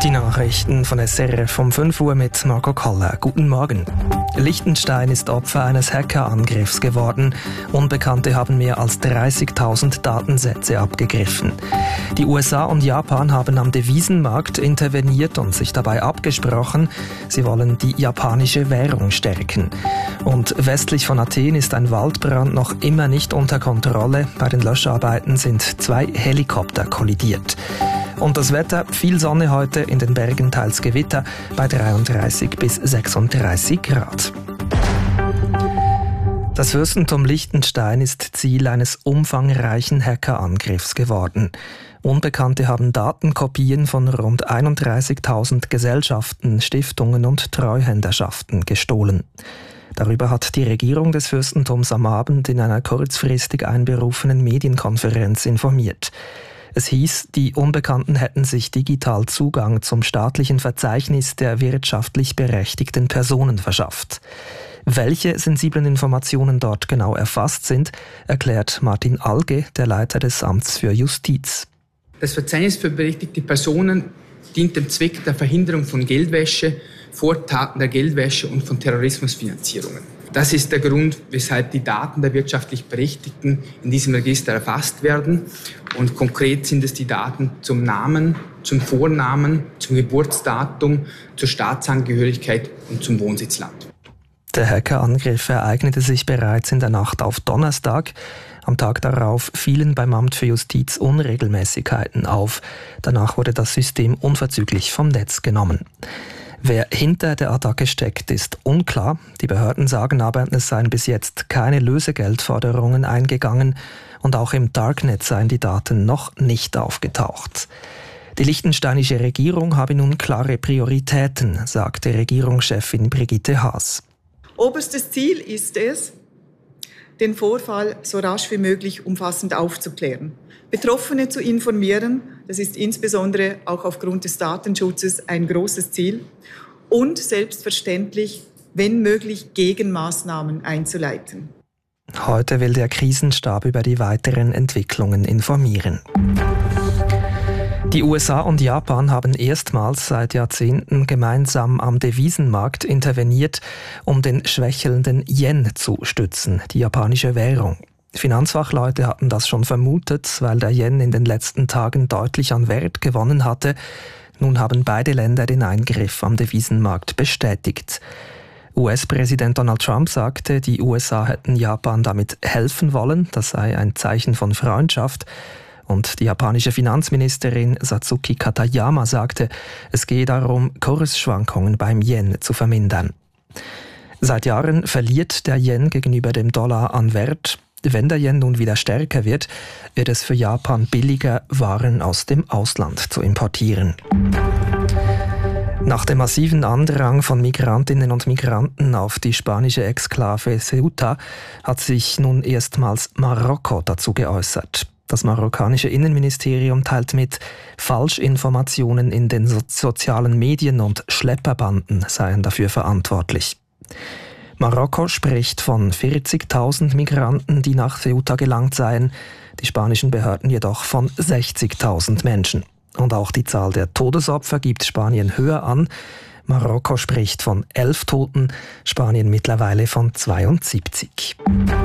Die Nachrichten von SRF um 5 Uhr mit Marco Kaller. Guten Morgen. Liechtenstein ist Opfer eines Hackerangriffs geworden. Unbekannte haben mehr als 30.000 Datensätze abgegriffen. Die USA und Japan haben am Devisenmarkt interveniert und sich dabei abgesprochen, sie wollen die japanische Währung stärken. Und westlich von Athen ist ein Waldbrand noch immer nicht unter Kontrolle. Bei den Löscharbeiten sind 2 Helikopter kollidiert. Und das Wetter, viel Sonne heute, in den Bergen teils Gewitter bei 33 bis 36 Grad. Das Fürstentum Liechtenstein ist Ziel eines umfangreichen Hackerangriffs geworden. Unbekannte haben Datenkopien von rund 31.000 Gesellschaften, Stiftungen und Treuhänderschaften gestohlen. Darüber hat die Regierung des Fürstentums am Abend in einer kurzfristig einberufenen Medienkonferenz informiert. Es hieß, die Unbekannten hätten sich digital Zugang zum staatlichen Verzeichnis der wirtschaftlich berechtigten Personen verschafft. Welche sensiblen Informationen dort genau erfasst sind, erklärt Martin Alge, der Leiter des Amts für Justiz. Das Verzeichnis für berechtigte Personen dient dem Zweck der Verhinderung von Geldwäsche, Vortaten der Geldwäsche und von Terrorismusfinanzierungen. Das ist der Grund, weshalb die Daten der wirtschaftlich Berechtigten in diesem Register erfasst werden. Und konkret sind es die Daten zum Namen, zum Vornamen, zum Geburtsdatum, zur Staatsangehörigkeit und zum Wohnsitzland. Der Hackerangriff ereignete sich bereits in der Nacht auf Donnerstag. Am Tag darauf fielen beim Amt für Justiz Unregelmäßigkeiten auf. Danach wurde das System unverzüglich vom Netz genommen. Wer hinter der Attacke steckt, ist unklar. Die Behörden sagen aber, es seien bis jetzt keine Lösegeldforderungen eingegangen und auch im Darknet seien die Daten noch nicht aufgetaucht. Die liechtensteinische Regierung habe nun klare Prioritäten, sagte Regierungschefin Brigitte Haas. Oberstes Ziel ist es, den Vorfall so rasch wie möglich umfassend aufzuklären. Betroffene zu informieren, das ist insbesondere auch aufgrund des Datenschutzes ein großes Ziel. Und selbstverständlich, wenn möglich, Gegenmaßnahmen einzuleiten. Heute will der Krisenstab über die weiteren Entwicklungen informieren. Die USA und Japan haben erstmals seit Jahrzehnten gemeinsam am Devisenmarkt interveniert, um den schwächelnden Yen zu stützen, die japanische Währung. Finanzfachleute hatten das schon vermutet, weil der Yen in den letzten Tagen deutlich an Wert gewonnen hatte. Nun haben beide Länder den Eingriff am Devisenmarkt bestätigt. US-Präsident Donald Trump sagte, die USA hätten Japan damit helfen wollen, das sei ein Zeichen von Freundschaft. Und die japanische Finanzministerin Satsuki Katayama sagte, es gehe darum, Kursschwankungen beim Yen zu vermindern. Seit Jahren verliert der Yen gegenüber dem Dollar an Wert. Wenn der Yen nun wieder stärker wird, wird es für Japan billiger, Waren aus dem Ausland zu importieren. Nach dem massiven Andrang von Migrantinnen und Migranten auf die spanische Exklave Ceuta hat sich nun erstmals Marokko dazu geäußert. Das marokkanische Innenministerium teilt mit, Falschinformationen in den sozialen Medien und Schlepperbanden seien dafür verantwortlich. Marokko spricht von 40.000 Migranten, die nach Ceuta gelangt seien, die spanischen Behörden jedoch von 60.000 Menschen. Und auch die Zahl der Todesopfer gibt Spanien höher an. Marokko spricht von 11 Toten, Spanien mittlerweile von 72.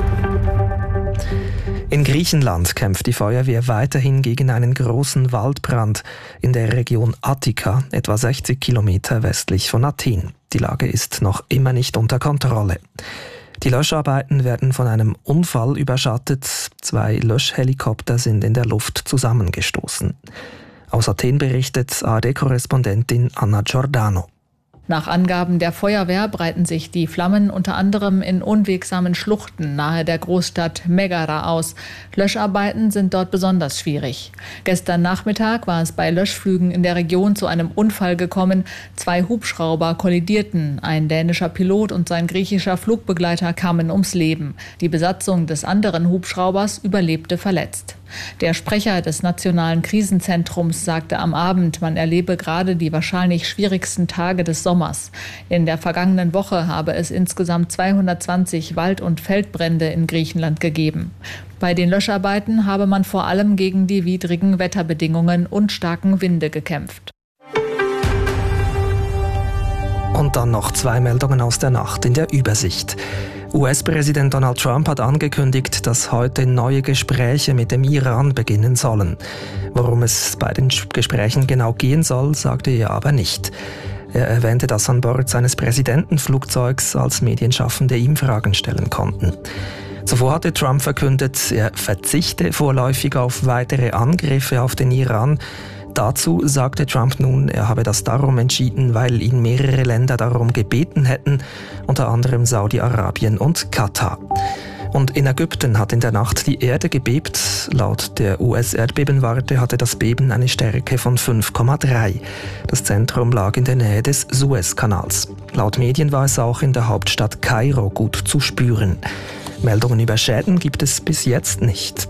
In Griechenland kämpft die Feuerwehr weiterhin gegen einen großen Waldbrand in der Region Attika, etwa 60 Kilometer westlich von Athen. Die Lage ist noch immer nicht unter Kontrolle. Die Löscharbeiten werden von einem Unfall überschattet. 2 Löschhelikopter sind in der Luft zusammengestoßen. Aus Athen berichtet ARD-Korrespondentin Anna Giordano. Nach Angaben der Feuerwehr breiten sich die Flammen unter anderem in unwegsamen Schluchten nahe der Großstadt Megara aus. Löscharbeiten sind dort besonders schwierig. Gestern Nachmittag war es bei Löschflügen in der Region zu einem Unfall gekommen. 2 Hubschrauber kollidierten. Ein dänischer Pilot und sein griechischer Flugbegleiter kamen ums Leben. Die Besatzung des anderen Hubschraubers überlebte verletzt. Der Sprecher des Nationalen Krisenzentrums sagte am Abend, man erlebe gerade die wahrscheinlich schwierigsten Tage des Sommers. In der vergangenen Woche habe es insgesamt 220 Wald- und Feldbrände in Griechenland gegeben. Bei den Löscharbeiten habe man vor allem gegen die widrigen Wetterbedingungen und starken Winde gekämpft. Und dann noch 2 Meldungen aus der Nacht in der Übersicht. US-Präsident Donald Trump hat angekündigt, dass heute neue Gespräche mit dem Iran beginnen sollen. Worum es bei den Gesprächen genau gehen soll, sagte er aber nicht. Er erwähnte das an Bord seines Präsidentenflugzeugs, als Medienschaffende ihm Fragen stellen konnten. Zuvor hatte Trump verkündet, er verzichte vorläufig auf weitere Angriffe auf den Iran. Dazu sagte Trump nun, er habe das darum entschieden, weil ihn mehrere Länder darum gebeten hätten, unter anderem Saudi-Arabien und Katar. Und in Ägypten hat in der Nacht die Erde gebebt. Laut der US-Erdbebenwarte hatte das Beben eine Stärke von 5,3. Das Zentrum lag in der Nähe des Suezkanals. Laut Medien war es auch in der Hauptstadt Kairo gut zu spüren. Meldungen über Schäden gibt es bis jetzt nicht.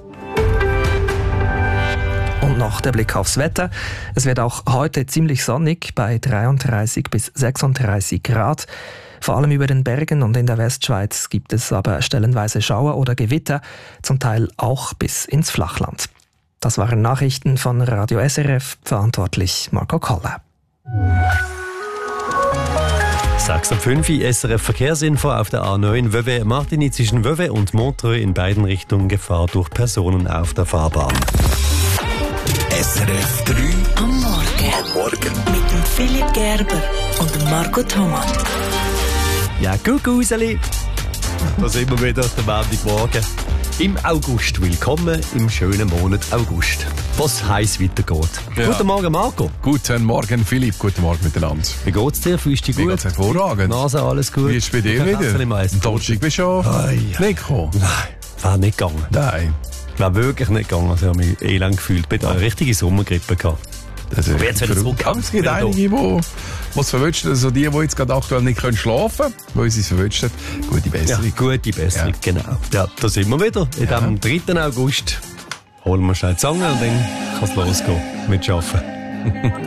Und noch der Blick aufs Wetter. Es wird auch heute ziemlich sonnig bei 33 bis 36 Grad. Vor allem über den Bergen und in der Westschweiz gibt es aber stellenweise Schauer oder Gewitter, zum Teil auch bis ins Flachland. Das waren Nachrichten von Radio SRF, verantwortlich Marco Koller. 6:05 SRF Verkehrsinfo auf der A9 Vevey-Martigny zwischen Vevey und Montreux in beiden Richtungen Gefahr durch Personen auf der Fahrbahn. SRF 3 am Morgen. Mit dem Philipp Gerber und dem Marco Thomas. Ja, Kuckuckseli. Da sind wir wieder, der Montagmorgen. Im August. Willkommen im schönen Monat August. Was heiß weitergeht. Ja. Guten Morgen, Marco. Guten Morgen, Philipp. Guten Morgen miteinander. Wie geht's dir? Fühlst du dich gut? Mir geht's hervorragend. Nase, alles gut? Wie ist es bei dir wieder? Am Donnerstag bist du schon nicht gekommen? Nein, wäre nicht gegangen. Nein. Wäre wirklich nicht gegangen. Also, ich habe mich elend gefühlt. Ich hatte eine richtige Sommergrippe gehabt. Aber jetzt wieder zurück. Es gibt einige, die es verwünscht haben. Also die jetzt gerade aktuell nicht schlafen können, weil sie es verwünscht haben. Gute Besserung. Ja, gute Besserung, genau. Ja, da sind wir wieder. In dem 3. August holen wir schnell die Zange und dann kann es losgehen mit Arbeiten.